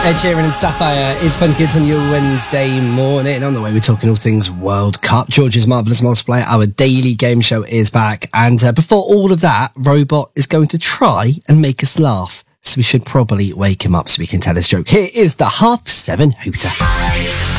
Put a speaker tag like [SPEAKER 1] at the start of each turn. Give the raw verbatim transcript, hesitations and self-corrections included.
[SPEAKER 1] Ed Sheeran and Sapphire is Fun Kids on your Wednesday morning. On the way, we're talking all things World Cup. George's Marvellous Multiplier, our daily game show, is back. And uh, before all of that, Robot is going to try and make us laugh. So we should probably wake him up so we can tell his joke. Here is the half seven hooter.